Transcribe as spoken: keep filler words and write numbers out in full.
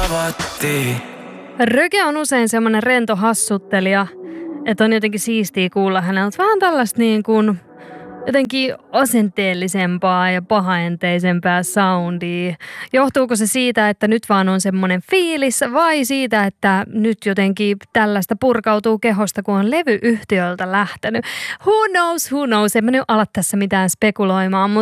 avattiin. Röge on usein semmoinen rento hassuttelija, että on jotenkin siistiä kuulla häneltä vähän tällaista niin kuin jotenkin asenteellisempaa ja pahaenteisempää soundia. Johtuuko se siitä, että nyt vaan on semmoinen fiilis vai siitä, että nyt jotenkin tällaista purkautuu kehosta, kun on levyyhtiöltä lähtenyt? Who knows, who knows. En mä nyt ala tässä mitään spekuloimaan, mutta